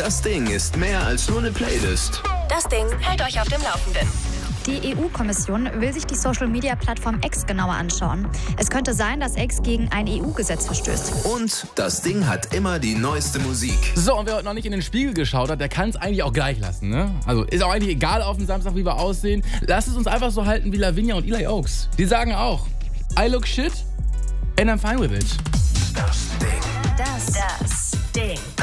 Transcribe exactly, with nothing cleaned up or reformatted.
Das Ding ist mehr als nur eine Playlist. Das Ding hält euch auf dem Laufenden. Die E U-Kommission will sich die Social-Media-Plattform X genauer anschauen. Es könnte sein, dass X gegen ein E U-Gesetz verstößt. Und das Ding hat immer die neueste Musik. So, und wer heute noch nicht in den Spiegel geschaut hat, der kann es eigentlich auch gleich lassen, ne? Also ist auch eigentlich egal auf dem Samstag, wie wir aussehen. Lasst es uns einfach so halten wie Lavinia und Eli Oaks. Die sagen auch, I look shit and I'm fine with it. Das Ding. Das, das